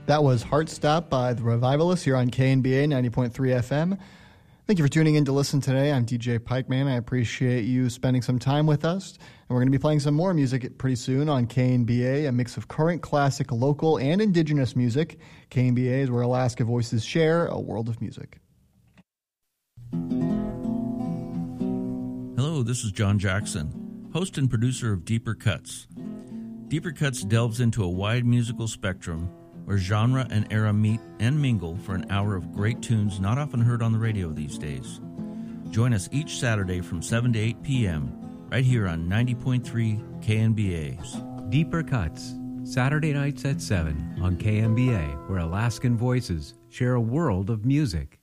That was Heart Stop by The Revivalists here on KNBA 90.3 FM. Thank you for tuning in to listen today. I'm DJ Pikeman. I appreciate you spending some time with us. And we're going to be playing some more music pretty soon on KNBA, a mix of current, classic, local, and indigenous music. KNBA is where Alaska Voices share a world of music. Hello, this is John Jackson, host and producer of Deeper Cuts. Deeper Cuts delves into a wide musical spectrum where genre and era meet and mingle for an hour of great tunes not often heard on the radio these days. Join us each Saturday from 7 to 8 p.m. right here on 90.3 KNBA. Deeper Cuts, Saturday nights at 7 on KNBA, where Alaskan Voices share a world of music.